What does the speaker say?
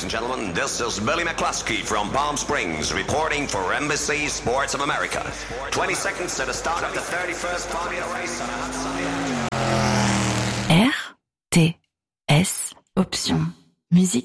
and gentlemen. This is Billy McCluskey from Palm Springs reporting for NBC Sports of America. 20 seconds to the start of the 31st Formula race on a hot sunny RTS, option musique.